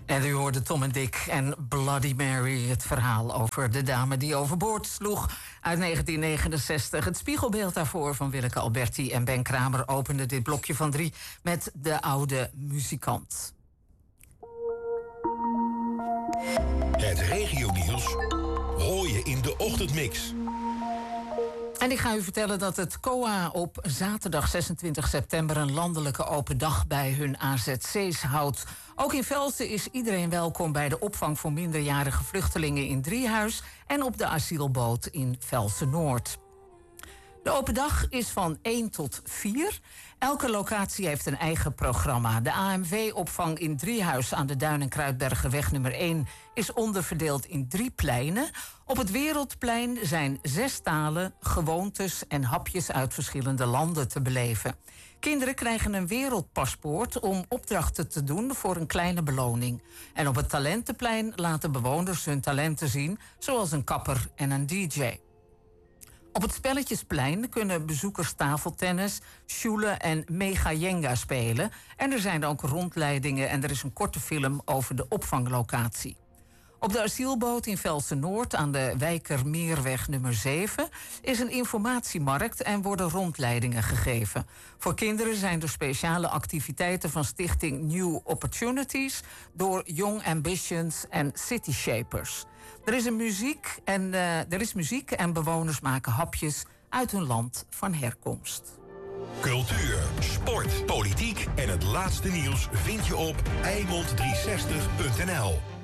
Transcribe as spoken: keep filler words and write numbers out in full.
En u hoorde Tom en Dick en Bloody Mary, het verhaal over de dame die overboord sloeg uit negentien negenenzestig. Het spiegelbeeld daarvoor van Willeke Alberti en Ben Kramer opende dit blokje van drie met De Oude Muzikant. Het regionieuws hoor je in de ochtendmix. En ik ga u vertellen dat het C O A op zaterdag zesentwintig september... een landelijke open dag bij hun A Z C's houdt. Ook in Velsen is iedereen welkom bij de opvang voor minderjarige vluchtelingen in Driehuis... en op de asielboot in Velsen-Noord. De open dag is van één tot vier. Elke locatie heeft een eigen programma. De A M V-opvang in Driehuis aan de Duin- en Kruidbergenweg nummer één... is onderverdeeld in drie pleinen. Op het Wereldplein zijn zes talen, gewoontes en hapjes uit verschillende landen te beleven. Kinderen krijgen een wereldpaspoort om opdrachten te doen voor een kleine beloning. En op het Talentenplein laten bewoners hun talenten zien, zoals een kapper en een D J. Op het Spelletjesplein kunnen bezoekers tafeltennis, sjoelen en mega jenga spelen. En er zijn ook rondleidingen en er is een korte film over de opvanglocatie. Op de asielboot in Velsen-Noord aan de Wijkermeerweg nummer zeven... is een informatiemarkt en worden rondleidingen gegeven. Voor kinderen zijn er speciale activiteiten van stichting New Opportunities... door Young Ambitions en City Shapers. Er is, een muziek en, uh, er is muziek en bewoners maken hapjes uit hun land van herkomst. Cultuur, sport, politiek en het laatste nieuws vind je op Eimond driehonderdzestig punt n l.